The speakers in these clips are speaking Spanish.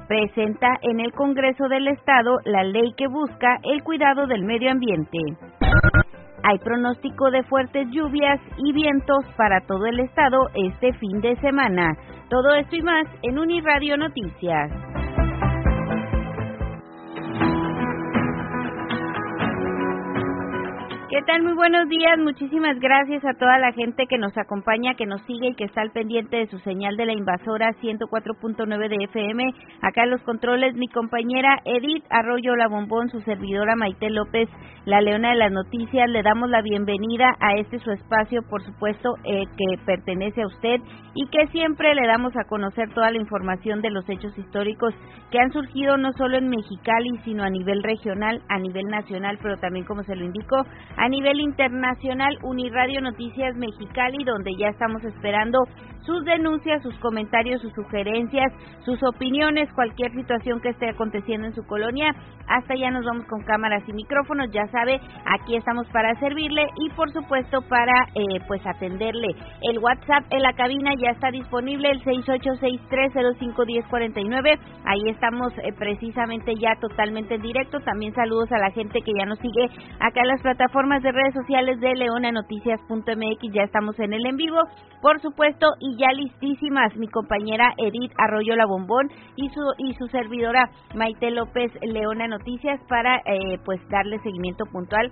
presenta en el Congreso del Estado la ley que busca el cuidado del medio ambiente. Hay pronóstico de fuertes lluvias y vientos para todo el estado este fin de semana. Todo esto y más en Uniradio Noticias. ¿Qué tal? Muy buenos días, muchísimas gracias a toda la gente que nos acompaña, que nos sigue y que está al pendiente de su señal de la invasora 104.9 de FM. Acá en los controles mi compañera Edith Arroyo La Bombón, su servidora Maite López, la leona de las noticias. Le damos la bienvenida a su espacio, por supuesto, que pertenece a usted y que siempre le damos a conocer toda la información de los hechos históricos que han surgido no solo en Mexicali, sino a nivel regional, a nivel nacional, pero también, como se lo indico, a nivel internacional. Uniradio Noticias Mexicali, donde ya estamos esperando sus denuncias, sus comentarios, sus sugerencias, sus opiniones, cualquier situación que esté aconteciendo en su colonia. Hasta allá nos vamos con cámaras y micrófonos, ya sabe, aquí estamos para servirle y por supuesto para pues atenderle. El WhatsApp en la cabina ya está disponible, el 6863051049. Ahí estamos precisamente ya totalmente en directo. También saludos a la gente que ya nos sigue acá en las plataformas de redes sociales de leonanoticias.mx. Ya estamos en el en vivo, por supuesto, y ya listísimas mi compañera Edith Arroyo La Bombón y su servidora Maite López, Leona Noticias, para pues darle seguimiento puntual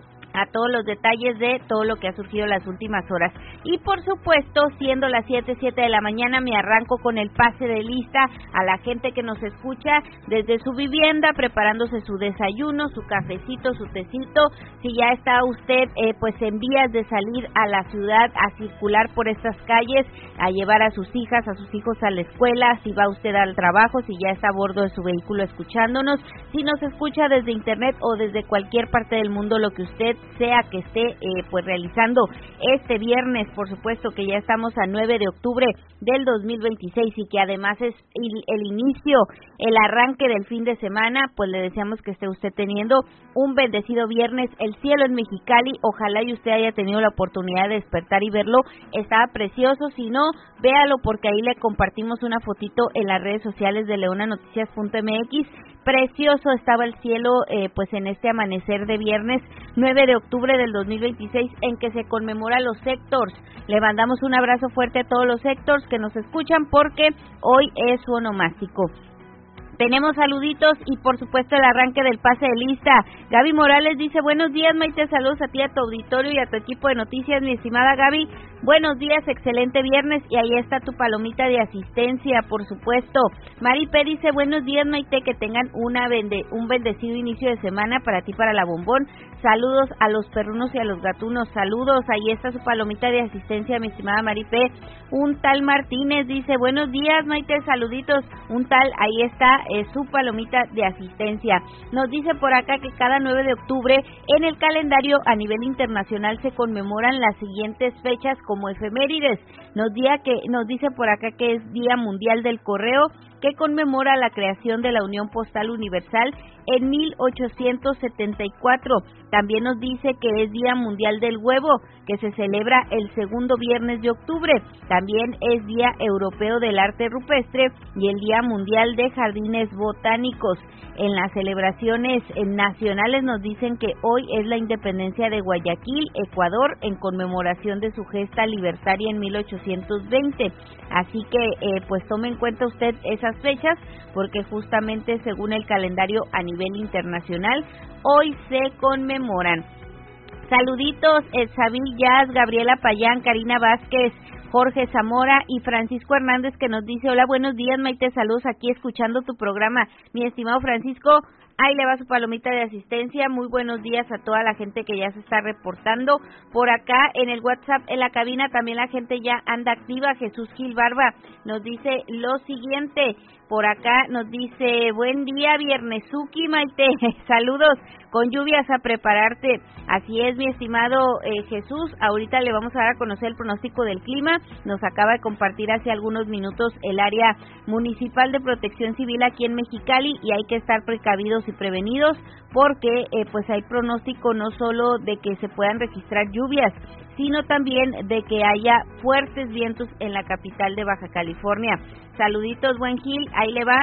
a todos los detalles de todo lo que ha surgido las últimas horas. Y por supuesto, siendo las 7 de la mañana, me arranco con el pase de lista a la gente que nos escucha desde su vivienda, preparándose su desayuno, su cafecito, su tecito. Si ya está usted pues en vías de salir a la ciudad a circular por estas calles, a llevar a sus hijas, a sus hijos a la escuela, si va usted al trabajo, si ya está a bordo de su vehículo escuchándonos, si nos escucha desde internet o desde cualquier parte del mundo, lo que usted sea que esté pues realizando este viernes, por supuesto que ya estamos a 9 de octubre del 2026 y que además es el inicio, el arranque del fin de semana, pues le deseamos que esté usted teniendo un bendecido viernes. El cielo en Mexicali, ojalá y usted haya tenido la oportunidad de despertar y verlo, estaba precioso. Si no, véalo, porque ahí le compartimos una fotito en las redes sociales de leonanoticias.mx. Precioso estaba el cielo pues en este amanecer de viernes 9 de octubre del 2026, en que se conmemora los sectors. Le mandamos un abrazo fuerte a todos los sectors que nos escuchan, porque hoy es su onomástico. Tenemos saluditos y por supuesto el arranque del pase de lista. Gaby Morales dice: buenos días, Maite, saludos a ti, a tu auditorio y a tu equipo de noticias, mi estimada Gaby. Buenos días, excelente viernes, y ahí está tu palomita de asistencia, por supuesto. Mari P. dice: buenos días, Maite, que tengan un bendecido inicio de semana para ti, para la Bombón. Saludos a los perrunos y a los gatunos, saludos. Ahí está su palomita de asistencia, mi estimada Mari P. Un tal Martínez dice: buenos días, Maite, saluditos. Un tal, ahí está su palomita de asistencia. Nos dice por acá que cada 9 de octubre en el calendario a nivel internacional se conmemoran las siguientes fechas como efemérides. Nos dice por acá que es Día Mundial del Correo, que conmemora la creación de la Unión Postal Universal en 1874. También nos dice que es Día Mundial del Huevo, que se celebra el segundo viernes de octubre. También es Día Europeo del Arte Rupestre y el Día Mundial de Jardines Botánicos. En las celebraciones nacionales nos dicen que hoy es la independencia de Guayaquil, Ecuador, en conmemoración de su gesta libertaria en 1820. Así que pues tome en cuenta usted esas fechas, porque justamente según el calendario a nivel internacional hoy se conmemoran. Saluditos, Sabil Jazz, Gabriela Payán, Karina Vázquez, Jorge Zamora y Francisco Hernández, que nos dice: hola, buenos días, Maite, saludos aquí escuchando tu programa. Mi estimado Francisco, ahí le va su palomita de asistencia. Muy buenos días a toda la gente que ya se está reportando por acá en el WhatsApp, en la cabina. También la gente ya anda activa. Jesús Gil Barba nos dice lo siguiente, por acá nos dice: buen día, viernesuki, Maite, saludos, con lluvias a prepararte. Así es, mi estimado Jesús, ahorita le vamos a dar a conocer el pronóstico del clima. Nos acaba de compartir hace algunos minutos el área municipal de protección civil aquí en Mexicali, y hay que estar precavidos y prevenidos, porque pues hay pronóstico no solo de que se puedan registrar lluvias, sino también de que haya fuertes vientos en la capital de Baja California. Saluditos, buen Gil, ahí le va